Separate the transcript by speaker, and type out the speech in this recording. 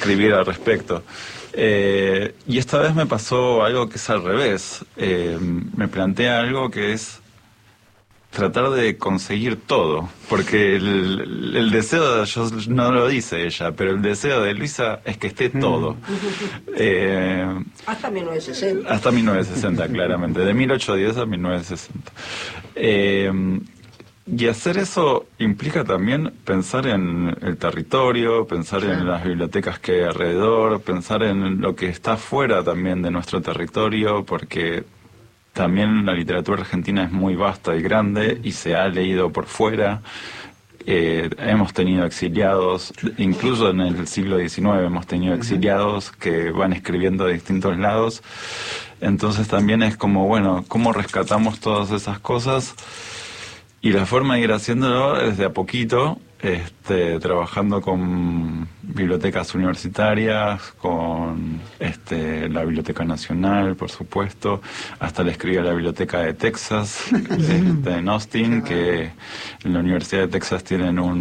Speaker 1: escribir al respecto. Y esta vez me pasó algo que es al revés. Me plantea algo que es tratar de conseguir todo, porque el deseo, yo no lo dice ella, pero el deseo de Luisa es que esté todo.
Speaker 2: Hasta 1960.
Speaker 1: Hasta 1960, claramente, de 1810 a 1960. Y hacer eso implica también pensar en el territorio, pensar en las bibliotecas que hay alrededor, pensar en lo que está fuera también de nuestro territorio, porque también la literatura argentina es muy vasta y grande y se ha leído por fuera. Hemos tenido exiliados, incluso en el siglo XIX hemos tenido exiliados que van escribiendo de distintos lados. Entonces también es como, bueno, ¿cómo rescatamos todas esas cosas? Y la forma de ir haciéndolo es de a poquito, trabajando con bibliotecas universitarias, con la Biblioteca Nacional, por supuesto. Hasta le escribí a la Biblioteca de Texas, en Austin, que en la Universidad de Texas tienen un